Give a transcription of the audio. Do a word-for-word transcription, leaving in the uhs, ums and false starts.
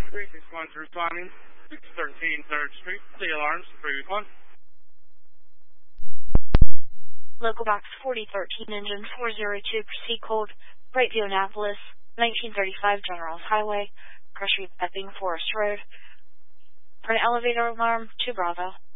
three six one to responding. six thirteen third Street. The alarms. three one. Local box forty thirteen, engine four zero two, proceed code, Brightview, Annapolis, nineteen thirty-five Generals Highway, Crush Epping Forest Road. For an elevator alarm, to Bravo.